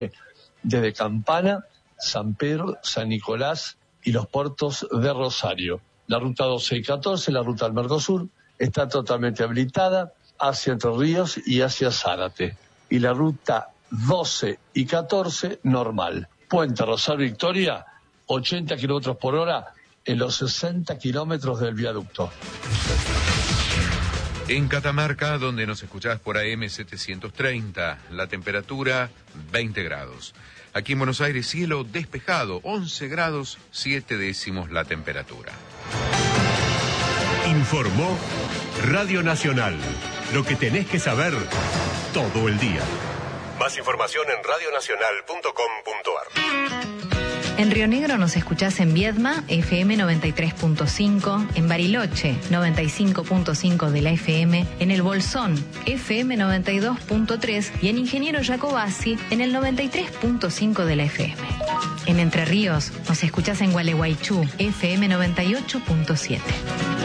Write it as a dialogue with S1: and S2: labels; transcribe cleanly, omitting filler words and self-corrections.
S1: desde Campana, San Pedro, San Nicolás y los puertos de Rosario. La ruta 12 y 14, la ruta del Mercosur, está totalmente habilitada hacia Entre Ríos y hacia Zárate. Y la ruta 12 y 14, normal. Puente Rosario Victoria, 80 kilómetros por hora en los 60 kilómetros del viaducto.
S2: En Catamarca, donde nos escuchás por AM 730, la temperatura 20 grados. Aquí en Buenos Aires, cielo despejado, 11 grados 7 décimos la temperatura.
S3: Informó Radio Nacional. Lo que tenés que saber todo el día. Más información en radionacional.com.ar.
S4: En Río Negro nos escuchás en Viedma, FM 93.5, en Bariloche, 95.5 de la FM, en El Bolsón, FM 92.3 y en Ingeniero Jacobasi, en el 93.5 de la FM. En Entre Ríos nos escuchás en Gualeguaychú, FM 98.7.